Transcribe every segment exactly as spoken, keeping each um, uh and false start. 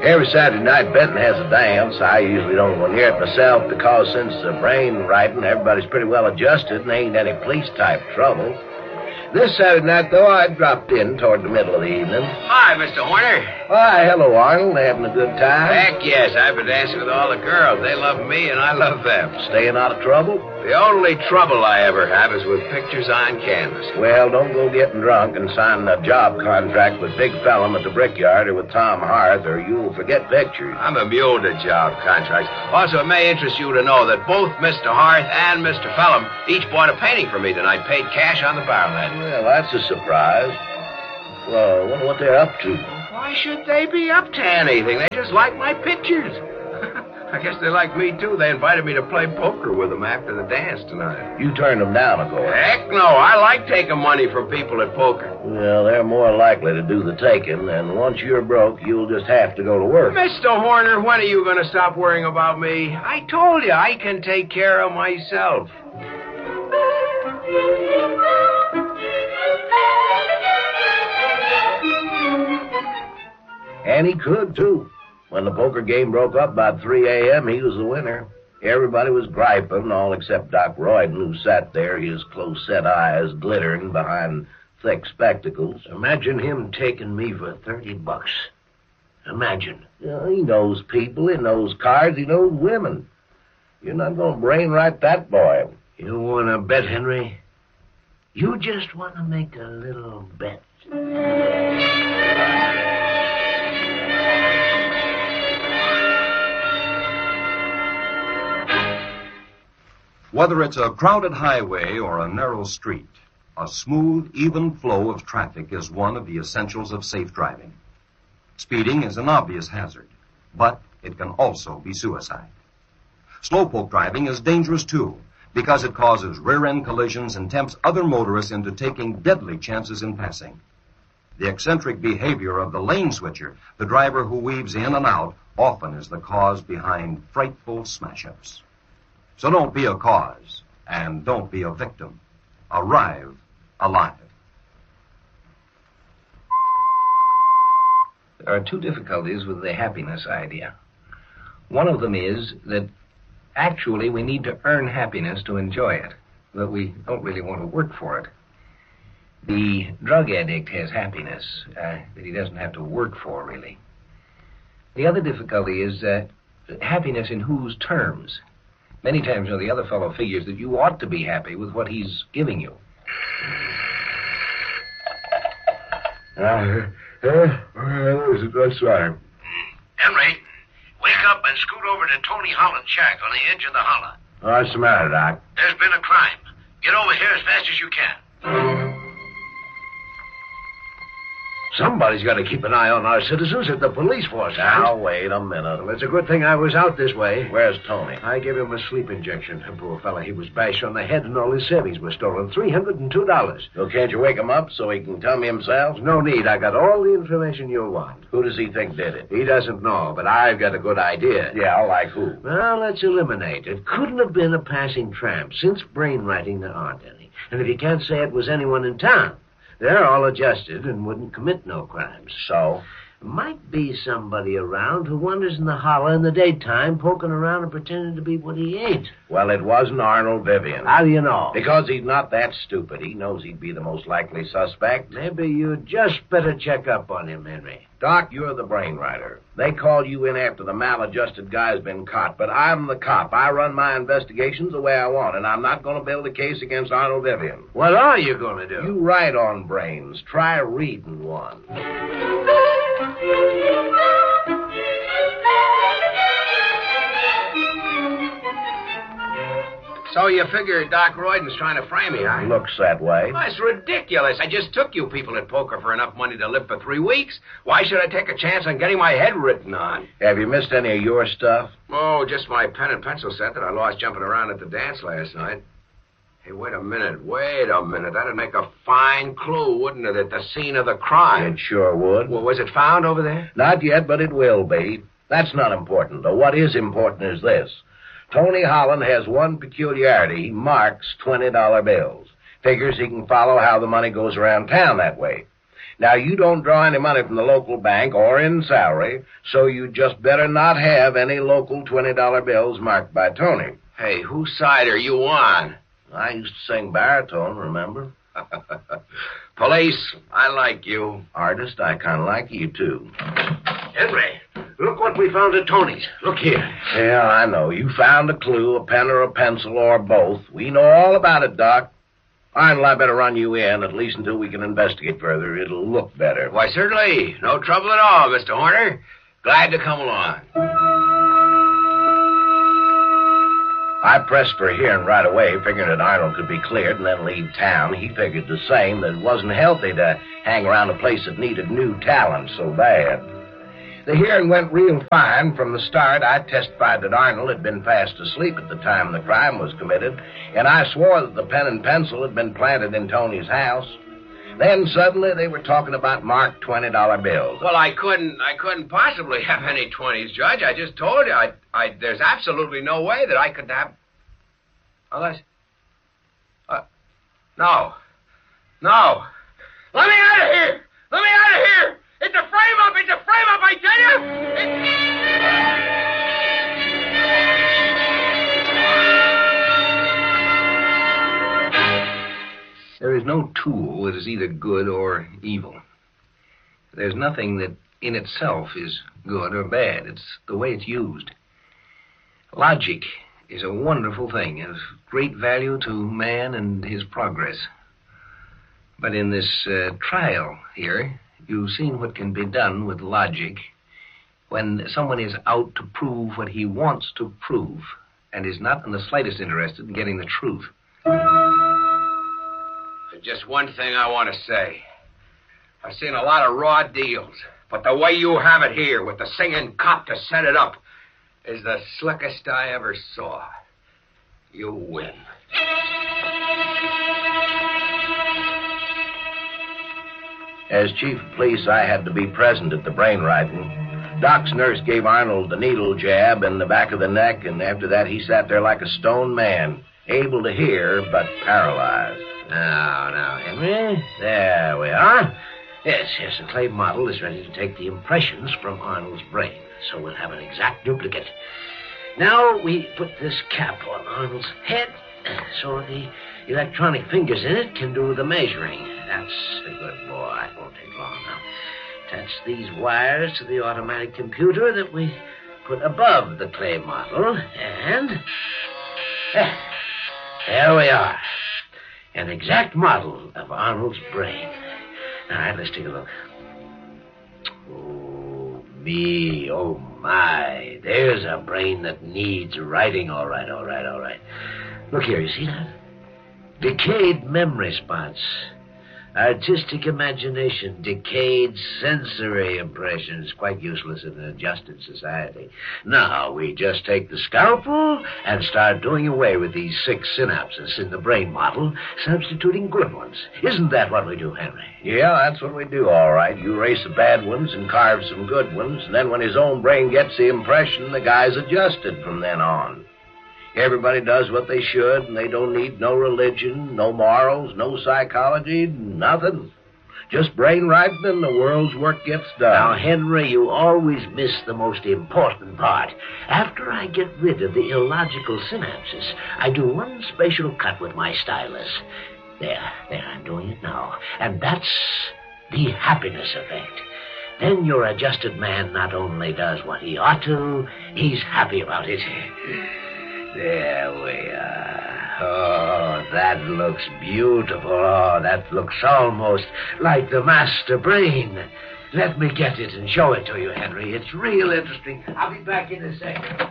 Every Saturday night, Benton has a dance. I usually don't go near it myself because since the brain writing, everybody's pretty well adjusted and ain't any police-type trouble. This Saturday night, though, I dropped in toward the middle of the evening. Hi, Mister Horner. Why, hello, Arnold. Having a good time? Heck yes. I've been dancing with all the girls. They love me, and I love them. Staying out of trouble? The only trouble I ever have is with pictures on canvas. Well, don't go getting drunk and signing a job contract with Big Fellum at the Brickyard or with Tom Harth, or you'll forget pictures. I'm immune to job contracts. Also, it may interest you to know that both Mister Harth and Mister Fellum each bought a painting for me tonight, paid cash on the barrel end. Well, that's a surprise. Well, I wonder what they're up to. Why should they be up to anything? They just like my pictures. I guess they like me, too. They invited me to play poker with them after the dance tonight. You turned them down, of course. Heck no. I like taking money from people at poker. Well, they're more likely to do the taking, and once you're broke, you'll just have to go to work. Mister Horner, when are you going to stop worrying about me? I told you I can take care of myself. And he could, too. When the poker game broke up about three a.m., he was the winner. Everybody was griping, all except Doc Royden, who sat there, his close-set eyes glittering behind thick spectacles. Imagine him taking me for thirty bucks. Imagine. You know, he knows people, he knows cards, he knows women. You're not going to brainwrite that boy. You want to bet, Henry? You just want to make a little bet. Whether it's a crowded highway or a narrow street, a smooth, even flow of traffic is one of the essentials of safe driving. Speeding is an obvious hazard, but it can also be suicide. Slowpoke driving is dangerous, too, because it causes rear-end collisions and tempts other motorists into taking deadly chances in passing. The eccentric behavior of the lane switcher, the driver who weaves in and out, often is the cause behind frightful smash-ups. So don't be a cause, and don't be a victim. Arrive alive. There are two difficulties with the happiness idea. One of them is that actually we need to earn happiness to enjoy it, but we don't really want to work for it. The drug addict has happiness uh, that he doesn't have to work for, really. The other difficulty is uh, happiness in whose terms? Many times, you know, the other fellow figures that you ought to be happy with what he's giving you. Uh, uh, that's right. Henry, wake up and scoot over to Tony Holland's shack on the edge of the holler. What's the matter, Doc? There's been a crime. Get over here as fast as you can. Somebody's got to keep an eye on our citizens at the police force. Now, wait a minute. Well, it's a good thing I was out this way. Where's Tony? I gave him a sleep injection. Poor fella, he was bashed on the head and all his savings were stolen. three hundred two dollars. So can't you wake him up so he can tell me himself? No need. I got all the information you'll want. Who does he think did it? He doesn't know, but I've got a good idea. Yeah, like who? Well, let's eliminate. It couldn't have been a passing tramp. Since brainwriting, there aren't any. And if you can't say it was anyone in town, they're all adjusted and wouldn't commit no crimes. So? Might be somebody around who wanders in the holler in the daytime, poking around and pretending to be what he ain't. Well, it wasn't Arnold Vivian. How do you know? Because he's not that stupid. He knows he'd be the most likely suspect. Maybe you just better check up on him, Henry. Doc, you're the brainwriter. They call you in after the maladjusted guy's been caught, but I'm the cop. I run my investigations the way I want, and I'm not going to build a case against Arnold Vivian. What are you going to do? You write on brains. Try reading one. So you figure Doc Royden's trying to frame me, huh? Looks that way. Well, it's ridiculous. I just took you people at poker for enough money to live for three weeks. Why should I take a chance on getting my head written on? Have you missed any of your stuff? Oh, just my pen and pencil set that I lost jumping around at the dance last night. Hey, wait a minute, wait a minute. That'd make a fine clue, wouldn't it, at the scene of the crime? It sure would. Well, was it found over there? Not yet, but it will be. That's not important, though. What is important is this. Tony Holland has one peculiarity. He marks twenty dollar bills. Figures he can follow how the money goes around town that way. Now, you don't draw any money from the local bank or in salary, so you just better not have any local twenty dollar bills marked by Tony. Hey, whose side are you on? I used to sing baritone, remember? Police, I like you. Artist, I kind of like you, too. Henry, look what we found at Tony's. Look here. Yeah, I know. You found a clue, a pen or a pencil, or both. We know all about it, Doc. Arnold, I better run you in, at least until we can investigate further. It'll look better. Why, certainly. No trouble at all, Mister Horner. Glad to come along. I pressed for a hearing right away, figuring that Arnold could be cleared and then leave town. He figured the same, that it wasn't healthy to hang around a place that needed new talent so bad. The hearing went real fine. From the start, I testified that Arnold had been fast asleep at the time the crime was committed, and I swore that the pen and pencil had been planted in Tony's house. Then suddenly they were talking about marked twenty dollar bills. Well, I couldn't I couldn't possibly have any twenties, Judge. I just told you I I there's absolutely no way that I could have unless uh, no. No. Let me out of here! Let me out of here! It's a frame-up! It's a frame-up, I tell you! It's... There is no tool that is either good or evil. There's nothing that in itself is good or bad. It's the way it's used. Logic is a wonderful thing, has great value to man and his progress. But in this uh, trial here, you've seen what can be done with logic when someone is out to prove what he wants to prove and is not in the slightest interested in getting the truth. Just one thing I want to say. I've seen a lot of raw deals, but the way you have it here with the singing cop to set it up is the slickest I ever saw. You win. As chief of police, I had to be present at the brain writing. Doc's nurse gave Arnold the needle jab in the back of the neck, and after that he sat there like a stone man, able to hear but paralyzed. Now, now, Henry, there we are. Yes, yes, the clay model is ready to take the impressions from Arnold's brain, so we'll have an exact duplicate. Now we put this cap on Arnold's head, so the electronic fingers in it can do the measuring. That's a good boy. It won't take long now. Attach these wires to the automatic computer that we put above the clay model, and... eh, there we are. An exact model of Arnold's brain. All right, let's take a look. Oh, me, oh, my. There's a brain that needs writing. All right, all right, all right. Look here, you see that? Decayed memory spots. Artistic imagination, decayed sensory impressions, quite useless in an adjusted society. Now, we just take the scalpel and start doing away with these six synapses in the brain model, substituting good ones. Isn't that what we do, Henry? Yeah, that's what we do, all right. You erase the bad ones and carve some good ones, and then when his own brain gets the impression, the guy's adjusted from then on. Everybody does what they should, and they don't need no religion, no morals, no psychology, nothing. Just brain writing, and the world's work gets done. Now, Henry, you always miss the most important part. After I get rid of the illogical synapses, I do one special cut with my stylus. There, there, I'm doing it now. And that's the happiness effect. Then your adjusted man not only does what he ought to, he's happy about it. There we are. Oh, that looks beautiful. Oh, that looks almost like the master brain. Let me get it and show it to you, Henry. It's real interesting. I'll be back in a second.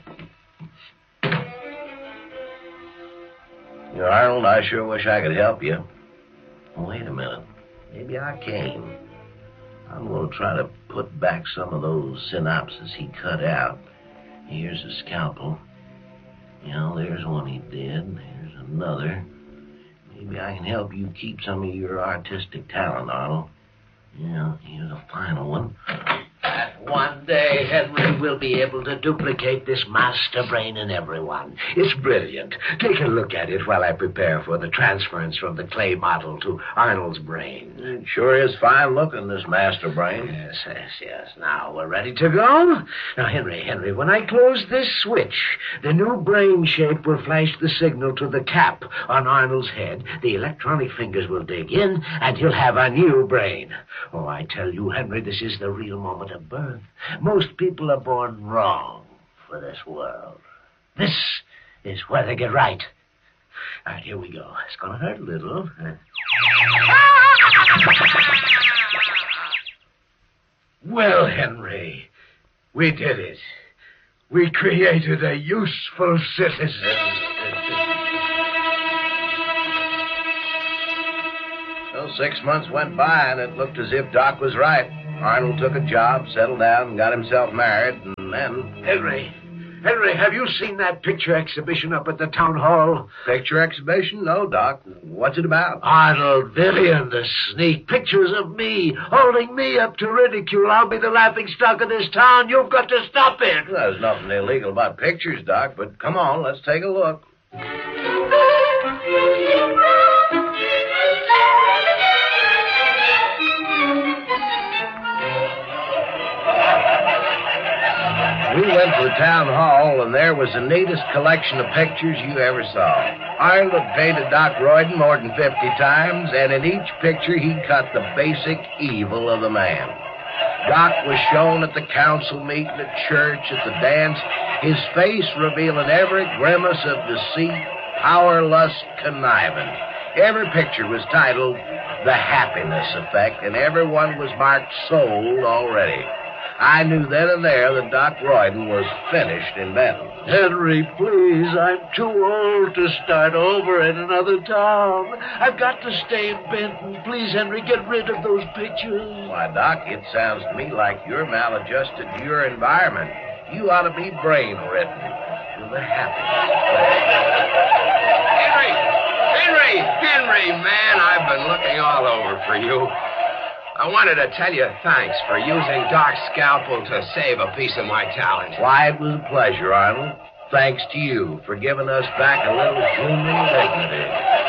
You know, Arnold, I sure wish I could help you. Wait a minute. Maybe I can. I'm going to try to put back some of those synapses he cut out. Here's a scalpel. You know, there's one he did. There's another. Maybe I can help you keep some of your artistic talent, Arnold. Yeah, here's a final one. And one day, Henry will be able to duplicate this master brain in everyone. It's brilliant. Take a look at it while I prepare for the transference from the clay model to Arnold's brain. brain. It sure is fine looking, this master brain. Yes, yes, yes. Now we're ready to go. Now, Henry, Henry, when I close this switch, the new brain shape will flash the signal to the cap on Arnold's head. The electronic fingers will dig in, and he'll have a new brain. Oh, I tell you, Henry, this is the real moment of birth. Most people are born wrong for this world. This is where they get right. All right, here we go. It's going to hurt a little. Well, Henry, we did it. We created a useful citizen. Well, six months went by, and it looked as if Doc was right. Arnold took a job, settled down, and got himself married, and then... Henry, Henry, have you seen that picture exhibition up at the town hall? Picture exhibition? No, Doc. What's it about? Arnold, Vivian, the sneak. Pictures of me, holding me up to ridicule. I'll be the laughing stock of this town. You've got to stop it. Well, there's nothing illegal about pictures, Doc, but come on, let's take a look. We went to the town hall, and there was the neatest collection of pictures you ever saw. Arnold had painted Doc Royden more than fifty times, and in each picture he cut the basic evil of the man. Doc was shown at the council meeting, at church, at the dance, his face revealing every grimace of deceit, power, lust, conniving. Every picture was titled The Happiness Effect, and every one was marked sold already. I knew then and there that Doc Royden was finished in Benton. Henry, please, I'm too old to start over in another town. I've got to stay in Benton. Please, Henry, get rid of those pictures. Why, Doc, it sounds to me like you're maladjusted to your environment. You ought to be brain-ridden. You're the happiest. Henry! Henry! Henry, man, I've been looking all over for you. I wanted to tell you thanks for using Doc's scalpel to save a piece of my talent. Why, it was a pleasure, Arnold. Thanks to you for giving us back a little human dignity.